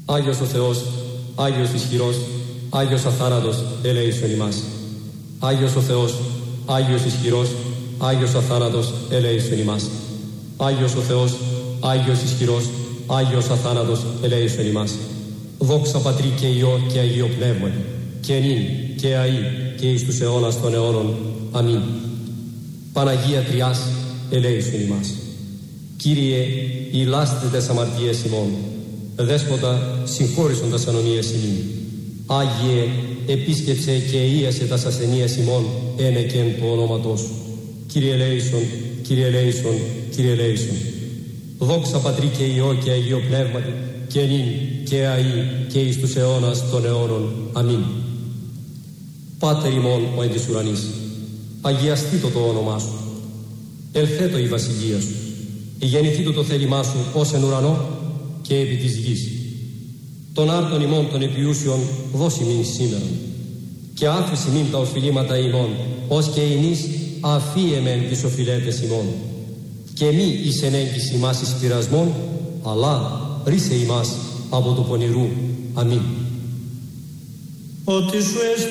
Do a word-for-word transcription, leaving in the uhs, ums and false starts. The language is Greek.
Άγιος ο Θεός, Άγιος ισχυρός, Άγιος αθάνατος, ελέησον ημάς. Άγιος ο Θεός, Άγιος ισχυρός, Άγιος αθάνατος, ελέησον ημάς. Άγιος ο Θεός, Άγιος ισχυρός, Άγιος αθάνατος, ελέησον ημάς. Δόξα Πατρί και Υιό και Αγίο Πνεύματι, και νυν και αεί και εις τους αιώνας των αιώνων. Αμήν. Παναγία Τριάς, ελέησον ημάς. Κύριε, ηλάστε τες αμαρτίες ημών. Δέσποτα, συγχώρησον τας ανομίες ημών. Άγιε, επίσκεψε και εΐασε τας ασθενείας ημών, ένε και εν το ονόματό σου. Κύριε ελέησον, Κύριε ελέησον, Κύριε ελέησον. Δόξα Πατρί και Υιό και Αγίο Πνεύματι, και νυν και αεί και εις τους αιώνας των αιώνων. Αμήν. Πάτερ ημών ο εν της ουρανής, αγιαστήτω το όνομά σου. Ελθέτω η βασιλεία σου. Γεννηθήτω το θέλημά σου ως εν ουρανό και επί της γης. Των άρτων ημών των επιούσιων δώσει μην σήμερα. Και άφηση μην τα οφειλήματα ημών, ως και ημείς αφίεμεν τις οφειλέτες ημών. Και μη εις ενέγγιση ημάς εις πειρασμόν, αλλά ρίσε ημάς από του πονηρού. Αμήν. Ότι σου